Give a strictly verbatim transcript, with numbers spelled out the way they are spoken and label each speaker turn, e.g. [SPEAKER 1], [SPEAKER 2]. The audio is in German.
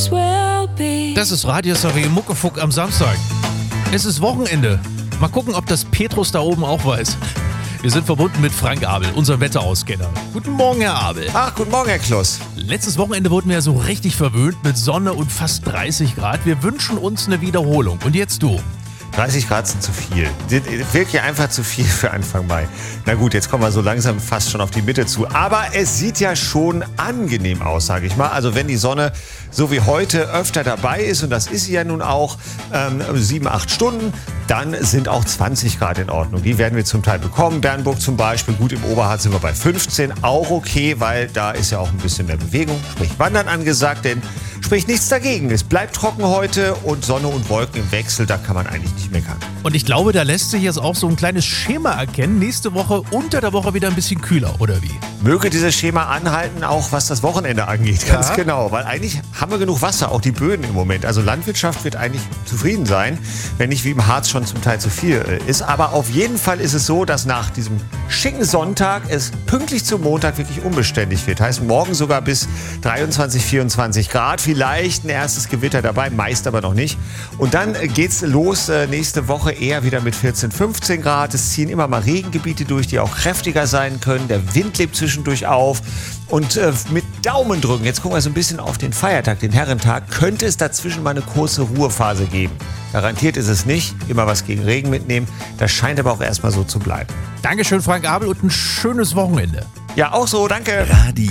[SPEAKER 1] Das ist Radio-Savvy Muckefuck am Samstag. Es ist Wochenende. Mal gucken, ob das Petrus da oben auch weiß. Wir sind verbunden mit Frank Abel, unserem Wetterauskenner. Guten Morgen, Herr Abel.
[SPEAKER 2] Ach, guten Morgen, Herr Kloss.
[SPEAKER 1] Letztes Wochenende wurden wir ja so richtig verwöhnt mit Sonne und fast dreißig Grad. Wir wünschen uns eine Wiederholung. Und jetzt du.
[SPEAKER 2] dreißig Grad sind zu viel. Wirklich einfach zu viel für Anfang Mai. Na gut, jetzt kommen wir so langsam fast schon auf die Mitte zu. Aber es sieht ja schon angenehm aus, sage ich mal. Also wenn die Sonne so wie heute öfter dabei ist, und das ist sie ja nun auch, ähm, sieben, acht Stunden, dann sind auch zwanzig Grad in Ordnung. Die werden wir zum Teil bekommen. Bernburg zum Beispiel, gut, im Oberharz sind wir bei fünfzehn. Auch okay, weil da ist ja auch ein bisschen mehr Bewegung, sprich Wandern angesagt, denn spricht nichts dagegen. Es bleibt trocken heute und Sonne und Wolken im Wechsel, da kann man eigentlich nicht meckern.
[SPEAKER 1] Und ich glaube, da lässt sich jetzt auch so ein kleines Schema erkennen. Nächste Woche, unter der Woche wieder ein bisschen kühler, oder wie?
[SPEAKER 2] Möge dieses Schema anhalten, auch was das Wochenende angeht, ganz
[SPEAKER 1] Ja.
[SPEAKER 2] genau. Weil eigentlich haben wir genug Wasser, auch die Böden im Moment. Also Landwirtschaft wird eigentlich zufrieden sein, wenn nicht wie im Harz schon zum Teil zu viel äh, ist. Aber auf jeden Fall ist es so, dass nach diesem schicken Sonntag es pünktlich zum Montag wirklich unbeständig wird. Heißt morgen sogar bis dreiundzwanzig, vierundzwanzig Grad. Vielleicht ein erstes Gewitter dabei, meist aber noch nicht. Und dann äh, geht's los äh, nächste Woche eher wieder mit vierzehn, fünfzehn Grad. Es ziehen immer mal Regengebiete durch, die auch kräftiger sein können. Der Wind lebt zwischendurch auf. Und äh, mit Daumen drücken, jetzt gucken wir so ein bisschen auf den Feiertag, den Herrentag, könnte es dazwischen mal eine kurze Ruhephase geben. Garantiert ist es nicht, immer was gegen Regen mitnehmen. Das scheint aber auch erstmal so zu bleiben.
[SPEAKER 1] Dankeschön, Frank Abel, und ein schönes Wochenende.
[SPEAKER 2] Ja, auch so, danke.
[SPEAKER 3] Radio